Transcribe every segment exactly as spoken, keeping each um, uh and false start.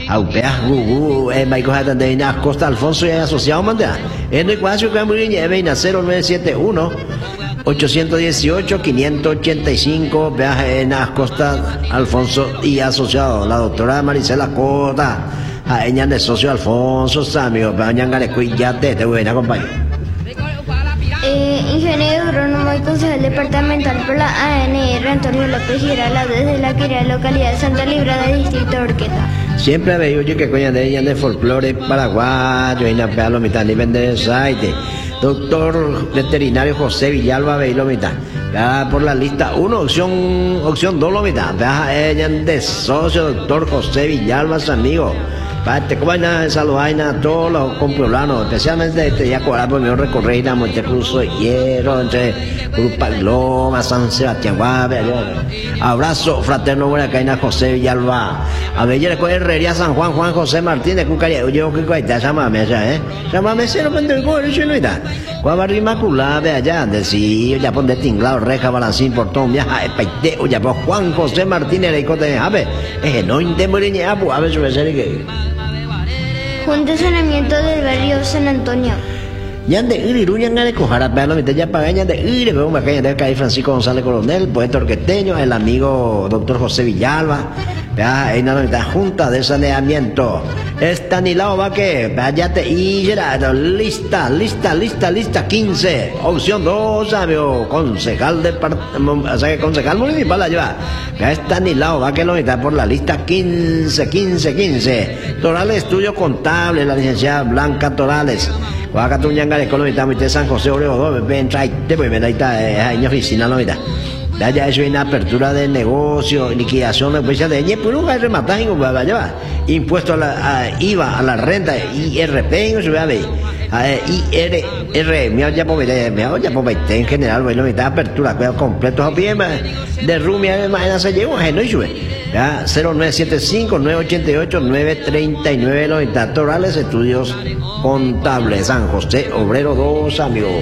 Aupea, Gugu, eh, Maico Hatan de Inas Costa Alfonso y asociado Mandea. En el cuadro Cambriña, Veina cero nueve siete uno ocho uno ocho quinientos ochenta y cinco, viaje en Costa Alfonso y asociado, la doctora Maricela Cota, a ella de socio Alfonso Samio, Bañangare Cuillate, te voy a acompañar. Eh, ingeniero agrónomo y concejal departamental por la A N R, Antonio López Girala, desde la querida localidad de Santa Librada, distrito de Orqueta. Siempre veo yo que coña de ella de folclore paraguayo y na lo mitad ni vende saite. Doctor veterinario José Villalba Veilomita, ya por la lista uno, opción opción dos lo mitad, vea ella de socio doctor José Villalba, su amigo. Parte como vaina esa vaina a todos los compueblanos, especialmente este día cobrar por mi recorrer a Montecruzo de Hierro, entre Grupa Loma, San Sebastián Guave, abrazo fraterno buena caína José Villalba, a ver yo le Herrería San Juan, Juan José Martínez, Cucaria, yo que cuenta, llámame allá, eh, llámame cero cuando el gol, yo no está, Guabarri Inmaculada de allá, de sí, ya pon de tinglado, reja, balancín, portón, viaja, peiteo, ya pues Juan José Martínez, le cote, a ver, es no intemos a ver, sobre ser que. Junta de Saneamiento del barrio San Antonio. Ya de Iriruña, de Cojara, pero la ya pagaña de Iri, pero me cae de caer Francisco González Coronel, poeta orqueteño, el amigo doctor José Villalba, ya en la Junta de Saneamiento. Estanilao va que, vaya te y lista, lista, lista, lista, quince, opción dos, amigo, concejal de, o sea, concejal municipal la lleva. Ya Estanilao va que lo está por la lista quince, quince, quince. Torales Estudio Contable, la licenciada Blanca Torales. Guacatuñanga de Colombia, de San José Oregodó, ven, trae, te voy a ver ahí está, en oficina, no está. Ya eso es apertura de negocio, liquidación de empresas de ñe, pero nunca hay rematar, impuesto a la a I V A, a la renta, I R P, no se ve a ver, I R R, me ya por ver, me ya por ver, en general, bueno, mitad apertura, cuidado completo, a pie, de rumia, además, se llegó a no sube. Ya, cero nueve siete cinco nueve ocho ocho nueve tres nueve, los Torales Estudios Contables, San José Obrero dos, amigos.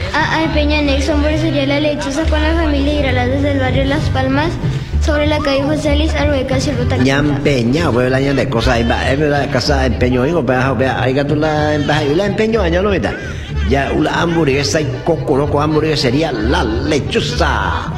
A A Peña Nexon, Borsería La Lechosa con la familia Irala desde el barrio Las Palmas, sobre la calle José Luis Arbeca, Cerro Ñan Peña, voy a hablar de cosas, es verdad, casa empeño, digo, pero hay que tú la empeño, año no está. Ya, una hamburguesa y cocoroco hamburguesería La Lechosa.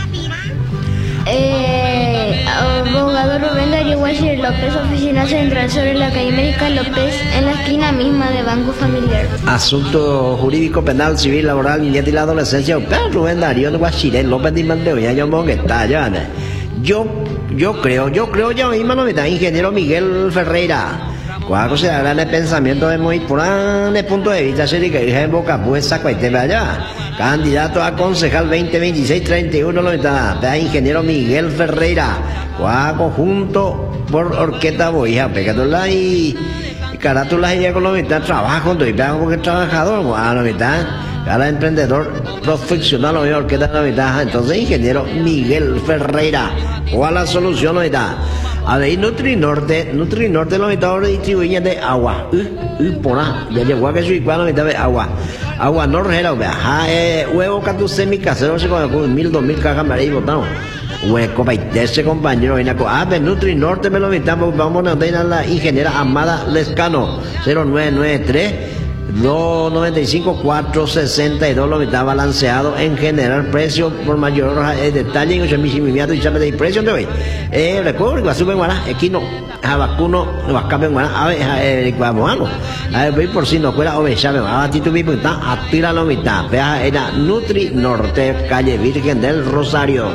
Eh, abogado Rubén Darío Guachir López, oficina central sobre la calle América López, en la esquina misma de Banco Familiar. Asunto jurídico, penal, civil, laboral, niñez y la adolescencia. Pero Rubén Darío Guachir López de Mandeo, ya yo me que está, ya. Yo, yo creo, yo creo, yo mismo no me está, ingeniero Miguel Ferreira. Cuando se habla de pensamiento de muy por el punto de vista, se que dije en boca puesta, cueste allá. Candidato a concejal veinte veintiséis treinta y uno, lo está, ingeniero Miguel Ferreira. Cuá conjunto por orquesta boija, pegatola y carátula y con lo mitad trabajo, y pega porque trabajador, guá, lo mitad. Cada emprendedor profesional, o orquesta la mitad. Entonces, ingeniero Miguel Ferreira. ¿Cuál la solución, lo mitad? A ver, Nutrinorte, Nutrinorte lo mitad distribuye de agua. Uh, uh, por ahí, ya llegó a que soy cuando mitad de agua. Agua no regera, ajá, eh, huevo catu semi casero, se con mil, dos mil cajas me habéis botado. Hueco, ese compañero, viene a ah, de Nutrinorte me lo invitamos, vamos a tener a la ingeniera Amada Lescano, cero nueve nueve tres dos noventa y cinco cuatro sesenta y dos, lo está balanceado en general precio por mayor eh, detalle en mi y sabe de precio de hoy eh recuerdo que sube guará aquí no a vacuno no cambia guará a ver eh vamos a ver por si no fuera obesa a ti tu mi puta a tira la mitad vea era Nutri Norte, calle Virgen del Rosario.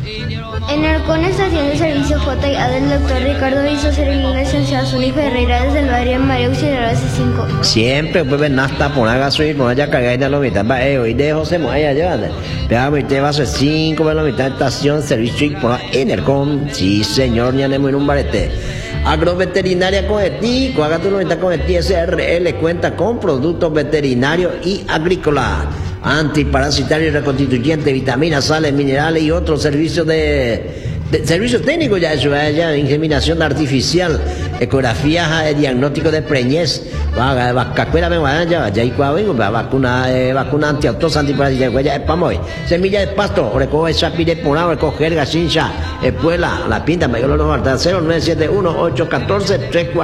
En Arcón, estación de servicio J y A del doctor Ricardo Isocer y la licenciada Zuni Ferreira desde el barrio María Auxiliar base cinco. Siempre pues ven hasta por una gasolina, por allá cargar en la mitad, va eh hoy de José Moya allá. Veamos te base cinco, en la mitad estación servicio y por en Arcón. Sí, señor, ya tenemos un barete. Agroveterinaria Coetí, haga tu noventa Coetí S R L cuenta con productos veterinarios y agrícolas. Antiparasitario y reconstituyente, vitaminas, sales, minerales y otros servicios de, de servicios técnicos ya eso, ya inseminación artificial, ecografía, eh, diagnóstico de preñez, vacacuera ya ya y vacuna eh, vacuna antiautos, antiparasitaria, ya es para hoy, semilla de pasto, recoge chapire ponado, recoger gasincha, espuela, la pinta, me dio los cero nueve siete uno ocho uno cuatro tres cuatro